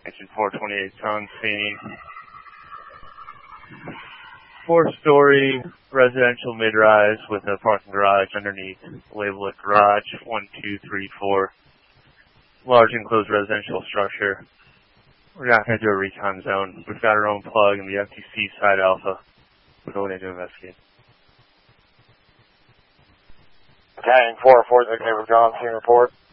Kitchen 428 on scene. 4-story residential mid-rise with a parking garage underneath. Label it garage 1234. Large enclosed residential structure. We're not going to do a recon zone. We've got our own plug in the FTC side alpha. We're going in to investigate. Gang 446, neighbor John, scene report.